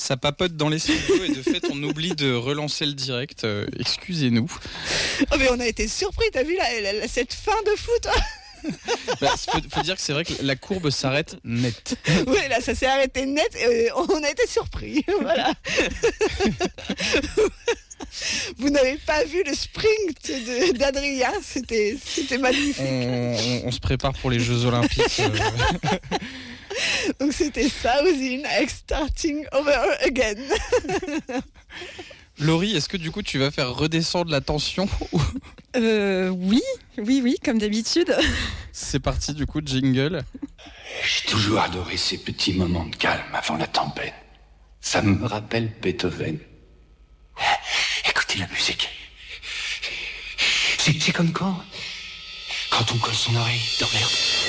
Ça papote dans les studios et de fait on oublie de relancer le direct. Excusez-nous. Oh mais on a été surpris, t'as vu cette fin de fou toi? Faut dire que c'est vrai que la courbe s'arrête net. Oui, là ça s'est arrêté net et on a été surpris. Voilà. Vous n'avez pas vu le sprint d'Adrien, c'était magnifique. On se prépare pour les Jeux Olympiques. Donc c'était Saosin avec Starting Over Again. Laurie, est-ce que du coup tu vas faire redescendre la tension? Oui, comme d'habitude. C'est parti du coup, jingle. J'ai toujours adoré ces petits moments de calme avant la tempête. Ça me rappelle Beethoven. Écoutez la musique. C'est comme quand on colle son oreille dans l'herbe.